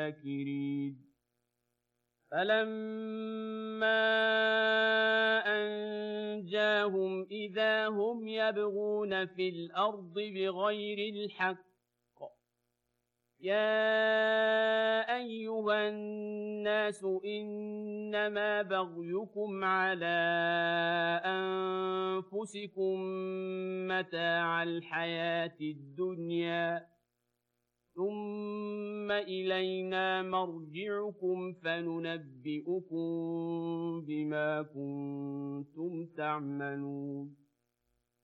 الشاكرين فلما أنجاهم إذا هم يبغون في الأرض بغير الحق يا أيها الناس إنما بغيكم على أنفسكم متاع الحياة الدنيا ثم إلينا مرجعكم فننبئكم بما كنتم تعملون